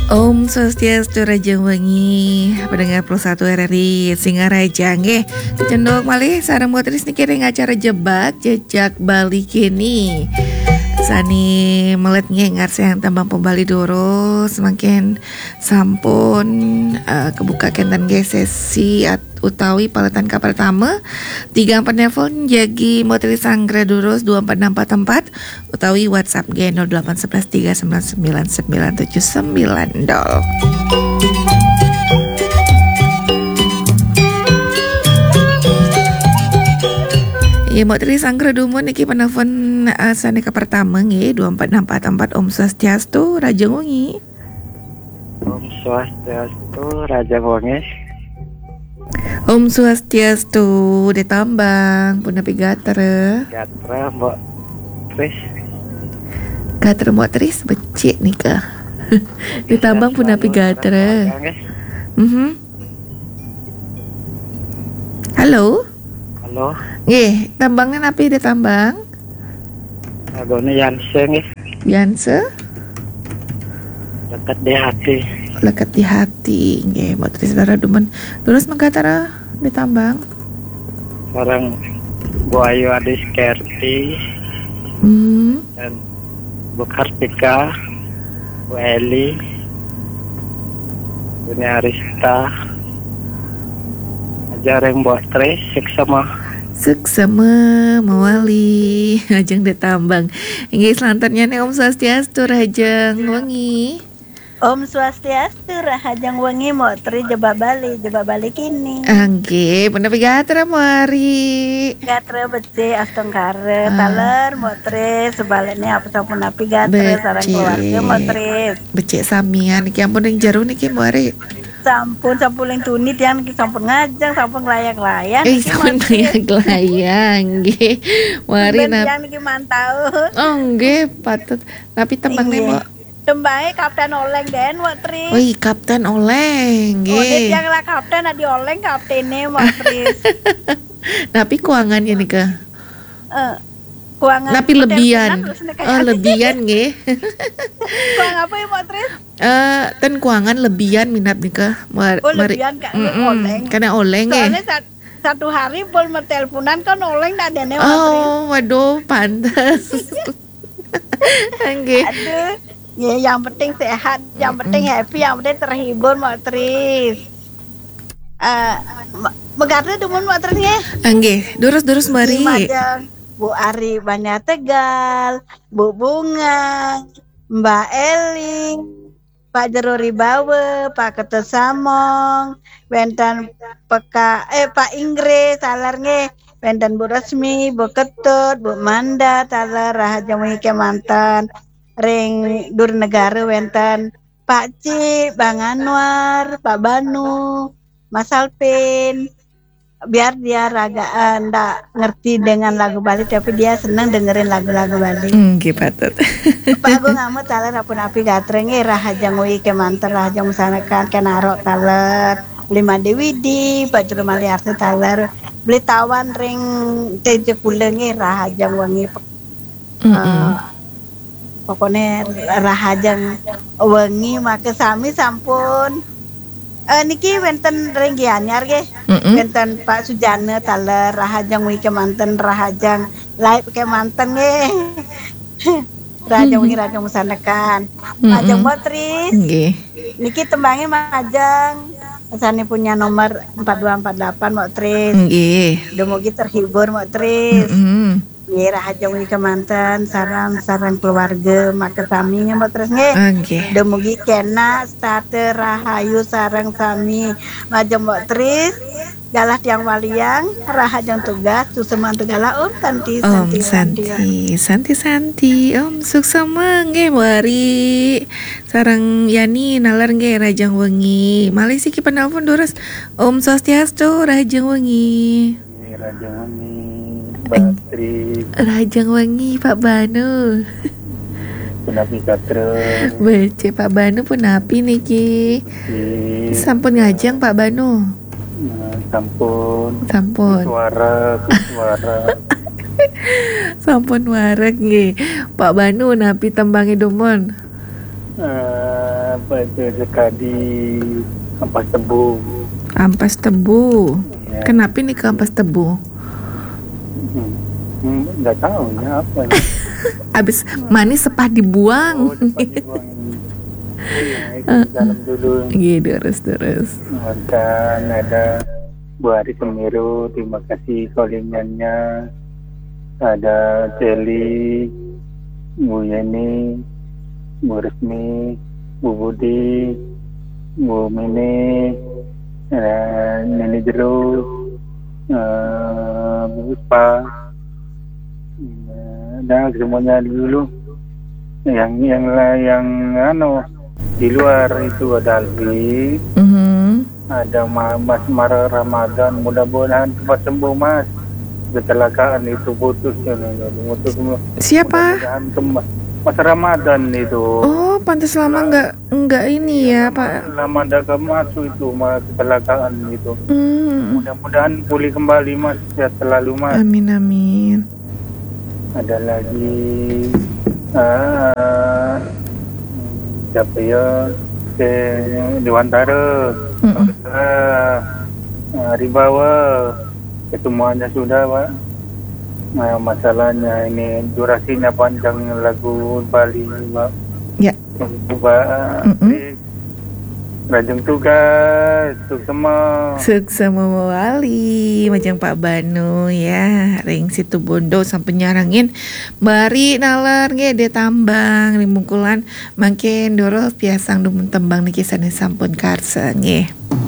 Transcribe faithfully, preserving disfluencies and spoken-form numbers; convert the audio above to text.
Om Swastiastu Rajang Wengi pendengar Plus satu R R I Singaraja nggih kecendok malih sareng motoris niki ring acara jebak jejak Bali kini sani melet ngengar sayang tambang pembali doro semakin sampun uh, kebuka kenten nggih sesi at utawi paletan kapal pertama tiga empat telepon jagi motoris Anggra Durus dua empat enam empat empat utawi WhatsApp G nol delapan satu satu tiga sembilan sembilan sembilan tujuh sembilan dol. Ya motoris Anggra Dumon niki penelpon uh, sanika pertama nggih dua empat enam empat empat. Om Swastiastu Rajang Wengi. Om Swastiastu Rajang Wengi. Om Swastiastu ditambang punapi gatra. Gatra mbok Tris. Gatra mbok Tris becik nikah. Ditambang punapi gatra. Mhm. Halo. Halo. Nggih, tambangnya napi ditambang? Agone Yanse nggih. Yanse? Dekat di hati. Lekat di hati nggih motoris Dara Dumen terus mengkatara ditambang Sarang Bu Ayu Adis Kerti hmm. dan Bu Kartika, Bu Eli, Bu Arista, Ajareng Bu Tris seksama seksama mawali ajeng ditambang nggih selanjutnya nih Om Swastiastu Rajang Wengi. Om Swastiastu Rahajang Wengi motri jebak Bali jebak Bali kini. Angge, punapi gatra mari. Gatra bece astongkare ah. Taler motri sebaliknya apa sampun napi gatra sareng keluarga motri. Becek samian iki ampun ning jero niki mari. Sampun sampun ling tunit yang sampun ngajang sampun layang-layang. Eh sampun layang-layang nggih. Mari nap. Yang niki mantau. Oh nggih patut. Tapi tembangne Mbok. Tembae Kapten Oleng den Watris. Wih, Kapten Oleng nggih. Oh, dia yang lah kapten adi Oleng kaptene Watris. Tapi kuangannya nih ke? Eh, kuangan. Tapi lebihan. Oh, lebihan nggih. Kuang apa ya Watris? Eh, ten kuangan lebihan minat nih ke? Mar- oh, lebihan kan Oleng. Karena Oleng nggih. Soalnya saat, satu hari pun meteleponan kan Oleng tak ada nih Watris. Oh, waduh, pantas. Nggih. Aduh. Ya, yang penting sehat, yang penting happy, yang penting terhibur, Matris. Eh, megatre dumun Matrisnya? Nggih, durus-durus mari. Bu Ari Banyak Tegal, Bu Bunga, Mbak Eli, Pak Jero Ribawe, Pak Ketua Samong, Bentan Peka eh Pak Inggris, salar nge, Bentan Bu Resmi, Bu Ketut, Bu Manda, salar Rahajang Wengi Kemantan. Ring Dur Negara wenten Pak Ci, Bang Anwar, Pak Banu, Mas Alpin. Biar dia ragaan ndak ngerti dengan lagu Bali tapi dia senang dengerin lagu-lagu Bali. Hmm, nggih patut. Pak Agung ngamut taler apun api gatreng Rahajang Wengi Kemanten Rahajang musanakan kenaro taler lima Dewi di Pak Jero Mali Arti taler beli tawan ring teje kulengi Rahajang Wengi. Uh, pokoknya Rahajang Wengi maka sami sampun eh niki wenten ringgi anyar nggih wenten Pak Sujana taler Rahajang Wengi Kemanten Rahajang live Kemanten nggih Rahajang Wengi Rahajang musanakan Rahajang Motris nggih niki tembangnya majang Sani punya nomor empat dua empat delapan Motris nggih udah mugi terhibur Motris ya Rahajang Wengi Kemanten sarang-sarang keluarga maka sami ngemot terus nggih. Okay. Demugi kena state rahayu sarang sami majeng mbok tris galah tiang waliang Rahajang tugas suseman tegala om santi santi om santi santi santi om suksema nggih mari sarang Yani nalar nggih Rahajang Wengi malih siki penelpon durus Om Swastiastu Rahajang Wengi. Rahajang Wengi Batri Rahajang Wengi Pak Banu punapi gatra bece Pak Banu punapi niki sampun ngajang Pak Banu nah, sampun sampun suara suara sampun wareg nggih Pak Banu napi tembange domon uh, apa itu sekali ampas tebu. Ampas tebu. Ya. Kenapa nih ke ampas tebu? Hmm, hmm, nggak tahu ya apa. Ya. Abis manis sepah dibuang. Oh, cepat dibuang. Ya, itu dalam dulu. Gitu terus terus. Dan ada Bu Ari Semiru, terima kasih callingannya. Ada Celi, Bu Yeni, Bu Resmi, Bu Budi, Bu Mini, uh, Nini Jeruk, uh, Bu Puspa, uh, dan semuanya dulu. Yang yang yang ano di luar itu ada Alfi, Mhm. ada Ma- Mas Mara Ramadan, mudah-mudahan cepat sembuh Mas. Kecelakaan itu putus ya, putus. Siapa? Mudah-mudahan ke- Mas Ramadan itu. Oh, pantas lama nggak nggak ini ya Pak. Lama dagang masuk itu Mas, kecelakaan itu. Hmm. Mudah-mudahan pulih kembali Mas, sehat selalu Mas. Amin amin. Ada lagi uh, siapa ya? Ke Dewantara. Mm-mm. Uh, uh, Ribawa. Ketemuannya sudah Pak. Nah, masalahnya ini durasinya panjang lagu Bali Pak. Ya. Pak. Mm-mm. Rajang tugas untuk semua. Sukses mewali macam Pak Banu ya, ring situ bondo sampai nyarangin bari nalar nge de tambang ring bungkulan makin doro piasang dumun tembang niki sanes sampun karsa nge.